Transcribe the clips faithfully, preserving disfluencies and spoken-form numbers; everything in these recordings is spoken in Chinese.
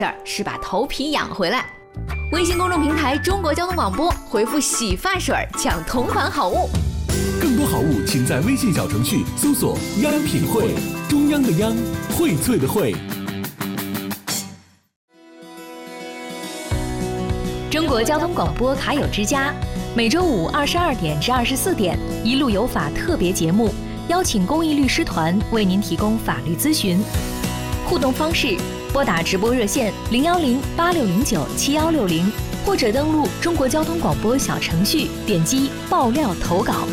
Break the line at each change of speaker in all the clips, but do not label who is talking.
事儿是把头皮养回来。微信公众平台中国交通广播回复洗发水抢同款好物。
更多好物请在微信小程序搜索央品汇，中央的央，荟萃的荟。
中国交通广播卡友之家，每周五二十二点至二十四点，一路有法特别节目，邀请公益律师团为您提供法律咨询。互动方式：拨打直播热线零幺零八六零九七幺六零，或者登录中国交通广播小程序，点击爆料投稿。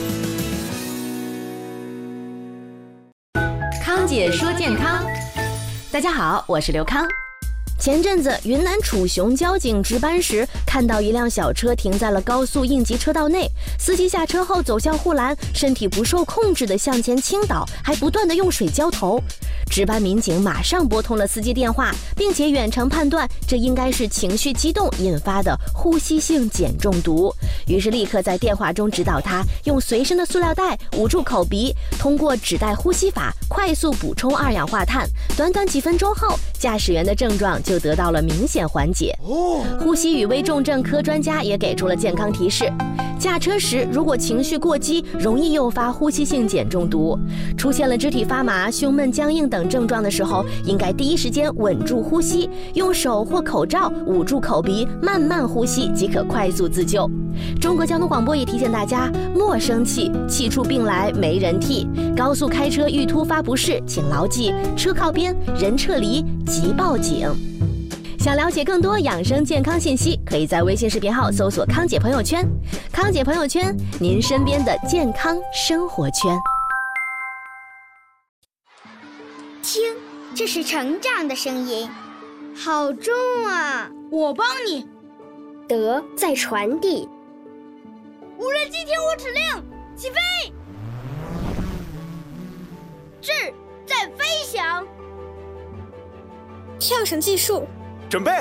康姐说健康，大家好，我是刘康。
前阵子，云南楚雄交警值班时，看到一辆小车停在了高速应急车道内，司机下车后走向护栏，身体不受控制地向前倾倒，还不断地用水浇头。值班民警马上拨通了司机电话，并且远程判断这应该是情绪激动引发的呼吸性碱中毒，于是立刻在电话中指导他用随身的塑料袋捂住口鼻，通过指带呼吸法快速补充二氧化碳。短短几分钟后，驾驶员的症状就得到了明显缓解。呼吸与危重症科专家也给出了健康提示：驾车时如果情绪过激，容易诱发呼吸性碱中毒。出现了肢体发麻、胸闷、僵硬等症状的时候，应该第一时间稳住呼吸，用手或口罩捂住口鼻，慢慢呼吸即可快速自救。中国交通广播也提醒大家，莫生气，气出病来没人替。高速开车遇突发不适，请牢记：车靠边，人撤离，即报警。想了解更多养生健康信息，可以在微信视频号搜索康姐朋友圈。康姐朋友圈，您身边的健康生活圈。
听，这是成长的声音，好重啊！
我帮你。
德在传递。
无人机听我指令，起飞。智在飞翔。
跳绳技术。
准备。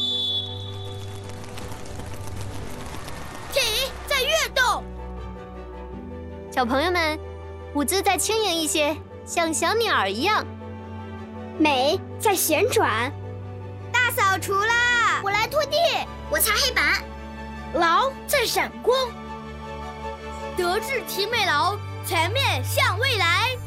体在跃动。
小朋友们，舞姿再轻盈一些，像小鸟儿一样。
美在旋转。
大扫除啦！
我来拖地，我擦黑板。
劳在闪光。德智体美劳，全面向未来。